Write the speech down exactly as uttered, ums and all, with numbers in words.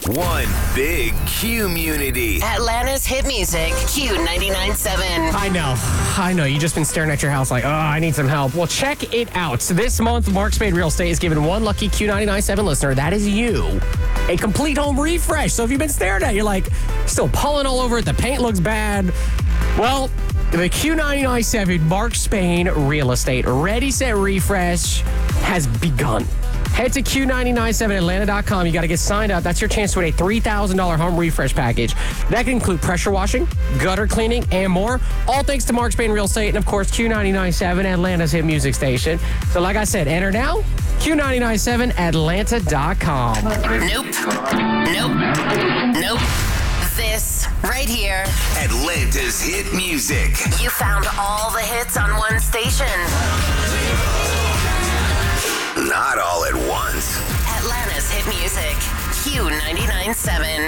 One big community. Atlanta's hit music, Q ninety-nine point seven. I know. I know. You've just been staring at your house like, oh, I need some help. Well, check it out. So this month, Mark Spade Real Estate is giving one lucky Q ninety-nine point seven listener, that is you, a complete home refresh. So if you've been staring at it, you're like, still pulling all over it, the paint looks bad. Well, the Q ninety-nine point seven Mark Spain Real Estate Ready, Set, Refresh has begun. Head to Q nine nine seven Atlanta dot com. You got to get signed up. That's your chance to win a three thousand dollars home refresh package. That can include pressure washing, gutter cleaning, and more. All thanks to Mark Spain Real Estate and, of course, Q ninety-nine point seven, Atlanta's hit music station. So, like I said, enter now, Q nine nine seven Atlanta dot com. Nope. Nope. Nope. This right here. Atlanta's hit music. You found all the hits on one station. Not all at once. Atlanta's hit music, Q ninety-nine point seven.